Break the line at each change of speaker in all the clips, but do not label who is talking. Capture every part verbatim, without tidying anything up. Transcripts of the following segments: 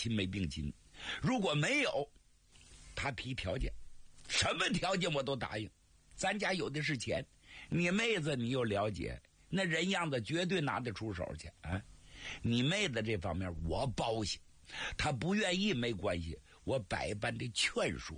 亲没病亲。如果没有，他提条件，什么条件我都答应。咱家有的是钱，你妹子你又了解，那人样子绝对拿得出手去啊！你妹子这方面我包下，她不愿意没关系，我百般的劝说。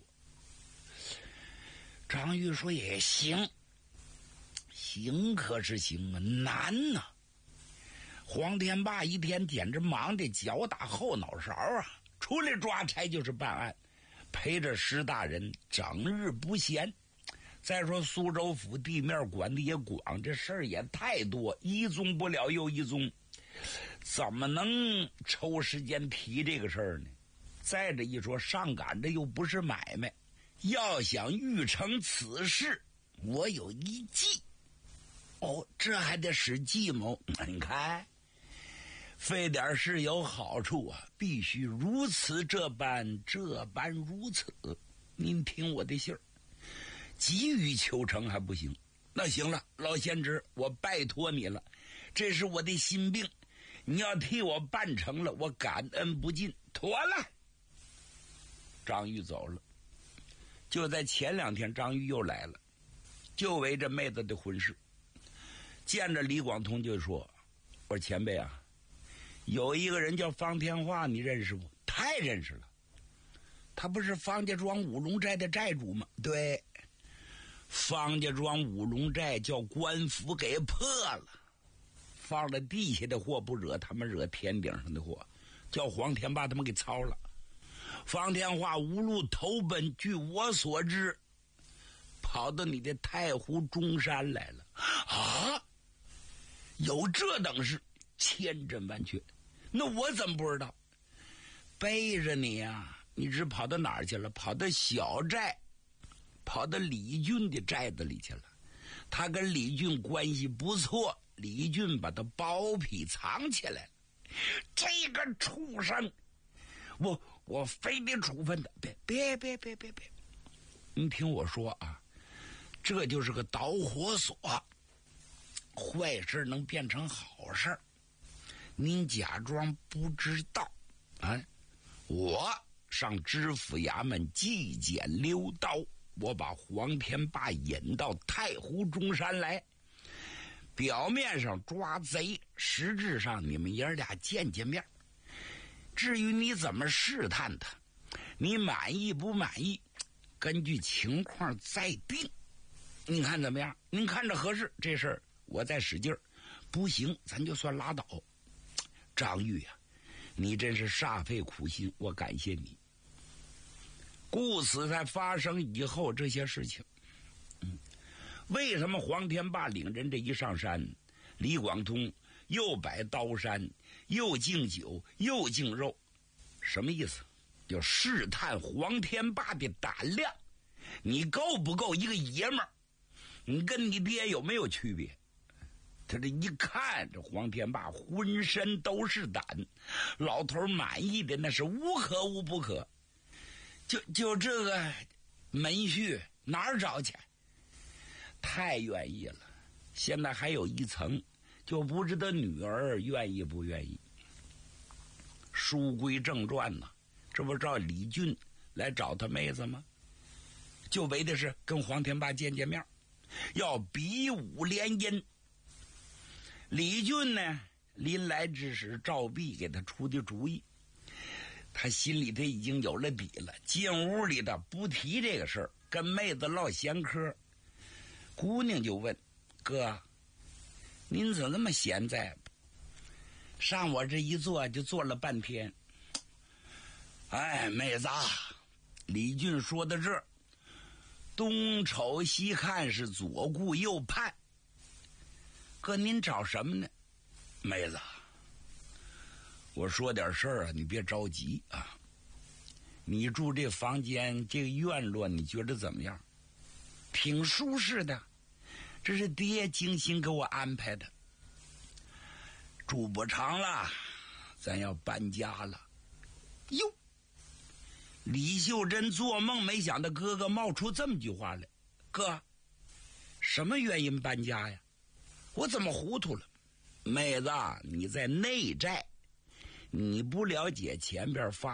张玉说也行，行可是行啊，难呐、啊！黄天霸一天简直忙得脚打后脑勺啊，除了抓差就是办案，陪着石大人整日不闲。再说苏州府地面管的也广，这事儿也太多，一宗不了又一宗，怎么能抽时间提这个事儿呢？再者一说，上赶着又不是买卖，要想预成此事，我有一计。哦，这还得使计谋？你看，费点事有好处啊，必须如此这般，这般如此。您听我的信儿，急于求成还不行。那行了，老先知，我拜托你了，这是我的心病，你要替我办成了，我感恩不尽。妥了。张玉走了。就在前两天，张玉又来了，就为这妹子的婚事。见着李广通就说：“我说前辈啊，有一个人叫方天化，你认识不？”太认识了，他不是方家庄五龙寨的寨主吗？对，方家庄五龙寨叫官府给破了，放了地下的货不惹，他们惹天顶上的货，叫黄天霸他们给操了。方天化无路投奔，据我所知，跑到你的太湖中山来了。啊，有这等事，千真万确。那我怎么不知道？背着你啊，你只跑到哪儿去了？跑到小寨，跑到李俊的寨子里去了。他跟李俊关系不错，李俊把他包庇藏起来了。这个畜生，我我非得处分他！别别别别别别！你听我说啊，这就是个导火索，坏事能变成好事。您假装不知道啊！我上知府衙门纪检溜刀，我把黄天霸引到太湖中山来，表面上抓贼，实质上你们爷俩见见面。至于你怎么试探他，你满意不满意，根据情况再定。你看怎么样？您看着合适，这事儿我再使劲儿，不行咱就算拉倒。张玉呀、啊，你真是煞费苦心，我感谢你。故此在发生以后这些事情，嗯，为什么黄天霸领人这一上山，李广通又摆刀山，又敬酒，又敬肉？什么意思？要试探黄天霸的胆量，你够不够一个爷们儿？你跟你爹有没有区别？他这一看，这黄天霸浑身都是胆，老头满意的那是无可无不可。就就这个门婿哪儿找去？太愿意了。现在还有一层，就不知道女儿愿意不愿意。书归正传呐，这不照李俊来找他妹子吗？就为的是跟黄天霸见见面，要比武联姻。李俊呢，临来之时，赵弼给他出的主意，他心里他已经有了底了。进屋里的不提这个事儿，跟妹子唠闲嗑。姑娘就问：“哥，您怎么那么闲在？上我这一坐就坐了半天。”哎，妹子，李俊说到这儿，东瞅西看，是左顾右盼。哥，您找什么呢？妹子，我说点事儿啊，你别着急啊。你住这房间，这个院落，你觉得怎么样？挺舒适的，这是爹精心给我安排的。住不长了，咱要搬家了。哟，李秀珍做梦没想到哥哥冒出这么句话来。哥，什么原因搬家呀？我怎么糊涂了？妹子，你在内寨，你不了解前边发